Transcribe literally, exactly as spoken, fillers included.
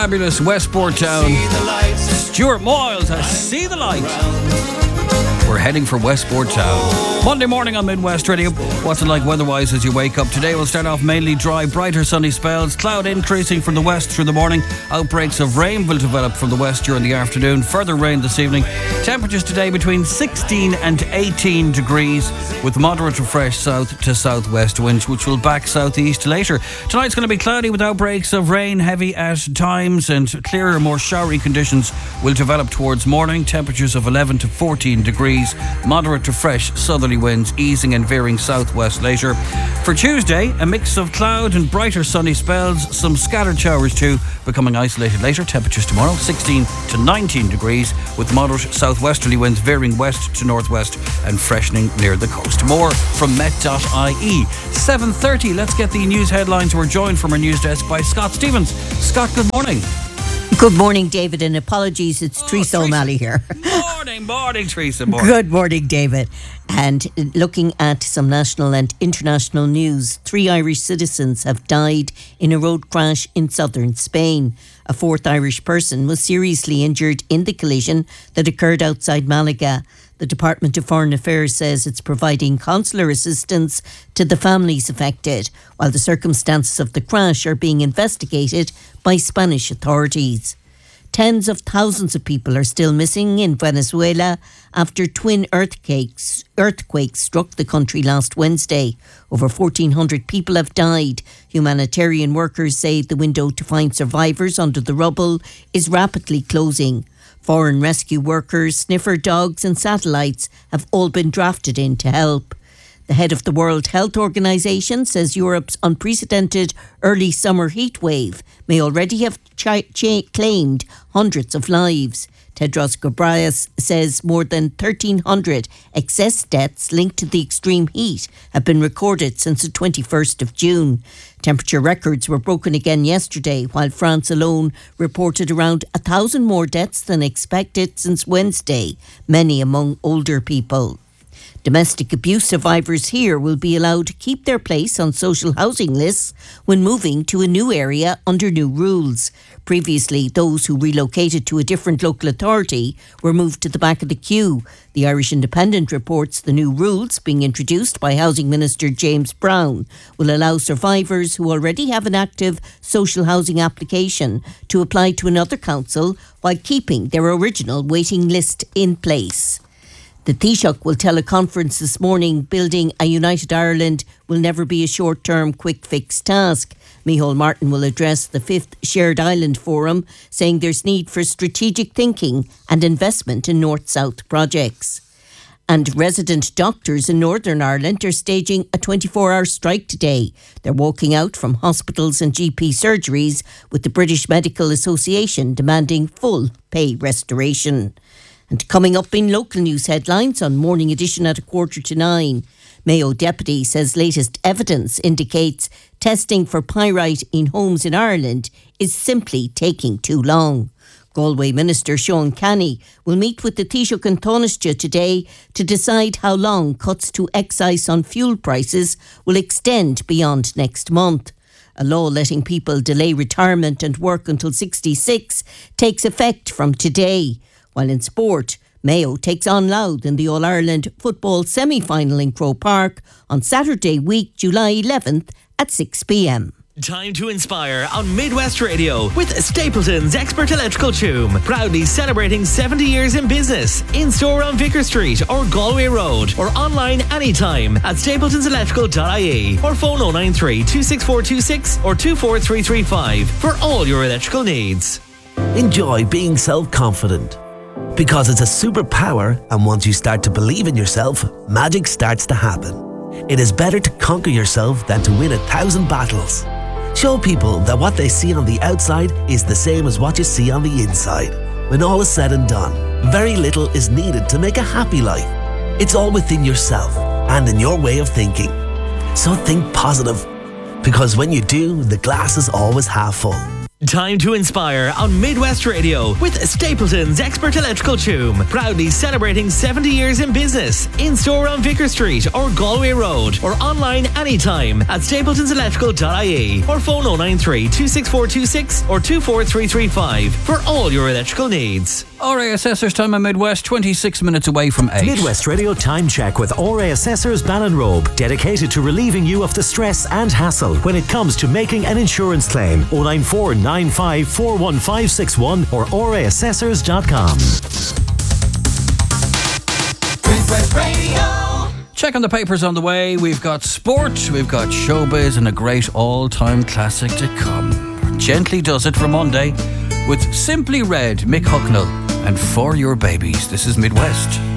Fabulous Westport Town. Stuart Moyles, I see the light. We're heading for Westport Town. Monday morning on Midwest Radio. What's it like weather-wise as you wake up? Today we'll start off mainly dry, brighter sunny spells. Cloud increasing from the west through the morning. Outbreaks of rain will develop from the west during the afternoon. Further rain this evening. Temperatures today between sixteen and eighteen degrees with moderate to fresh south to southwest winds, which will back southeast later. Tonight's going to be cloudy with outbreaks of rain, heavy at times, and clearer, more showery conditions will develop towards morning. Temperatures of eleven to fourteen degrees. Moderate to fresh southerly winds easing and veering southwest later. For Tuesday, a mix of cloud and brighter sunny spells, some scattered showers too, becoming isolated later. Temperatures tomorrow sixteen to nineteen degrees with moderate southwesterly winds veering west to northwest and freshening near the coast. More from met dot I E. seven thirty, let's get the news headlines. We're joined from our news desk by Scott Stevens. Scott, good morning. Good morning, David, and apologies, it's oh, Teresa O'Malley here. Morning, morning, Teresa. Morning. Good morning, David. And looking at some national and international news, three Irish citizens have died in a road crash in southern Spain. A fourth Irish person was seriously injured in the collision that occurred outside Malaga. The Department of Foreign Affairs says it's providing consular assistance to the families affected, while the circumstances of the crash are being investigated by Spanish authorities. Tens of thousands of people are still missing in Venezuela after twin earthquakes, earthquakes struck the country last Wednesday. Over fourteen hundred people have died. Humanitarian workers say the window to find survivors under the rubble is rapidly closing. Foreign rescue workers, sniffer dogs and satellites have all been drafted in to help. The head of the World Health Organization says Europe's unprecedented early summer heat wave may already have ch- ch- claimed hundreds of lives. Tedros Ghebreyesus says more than thirteen hundred excess deaths linked to the extreme heat have been recorded since the twenty-first of June. Temperature records were broken again yesterday, while France alone reported around a thousand more deaths than expected since Wednesday, many among older people. Domestic abuse survivors here will be allowed to keep their place on social housing lists when moving to a new area under new rules. Previously, those who relocated to a different local authority were moved to the back of the queue. The Irish Independent reports the new rules, being introduced by Housing Minister James Brown, will allow survivors who already have an active social housing application to apply to another council while keeping their original waiting list in place. The Taoiseach will tell a conference this morning building a united Ireland will never be a short-term quick fix task. Micheál Martin will address the fifth Shared Island Forum, saying there's need for strategic thinking and investment in north-south projects. And resident doctors in Northern Ireland are staging a twenty-four hour strike today. They're walking out from hospitals and G P surgeries, with the British Medical Association demanding full pay restoration. And coming up in local news headlines on Morning Edition at a quarter to nine, Mayo Deputy says latest evidence indicates testing for pyrite in homes in Ireland is simply taking too long. Galway Minister Sean Canny will meet with the Taoiseach and Taoiseach today to decide how long cuts to excise on fuel prices will extend beyond next month. A law letting people delay retirement and work until sixty-six takes effect from today. While in sport, Mayo takes on Louth in the All-Ireland football semi-final in Croke Park on Saturday week, July eleventh at six p.m. Time to inspire on Midwest Radio with Stapleton's Expert Electrical Tune. Proudly celebrating seventy years in business. In-store on Vicar Street or Galway Road, or online anytime at stapletons electrical dot I E or phone oh nine three, two six four two six or two four three three five for all your electrical needs. Enjoy being self-confident, because it's a superpower, and once you start to believe in yourself, magic starts to happen. It is better to conquer yourself than to win a thousand battles. Show people that what they see on the outside is the same as what you see on the inside. When all is said and done, very little is needed to make a happy life. It's all within yourself and in your way of thinking. So think positive, because when you do, the glass is always half full. Time to inspire on Midwest Radio with Stapleton's Expert Electrical Choom. Proudly celebrating seventy years in business. In store on Vicar Street or Galway Road, or online anytime at stapletons electrical dot I E, or phone oh nine three, two six four two six or two four three three five for all your electrical needs. R A Assessors time on Midwest, twenty-six minutes away from eight. Midwest Radio Time Check with R A Assessors Ballinrobe, dedicated to relieving you of the stress and hassle when it comes to making an insurance claim. oh nine four nine five four one five six one or r a assessors dot com. Midwest Radio. Check on the papers on the way. We've got sport, we've got showbiz, and a great all-time classic to come. Gently Does It for Monday with Simply Red, Mick Hucknall, and For Your Babies. This is Midwest.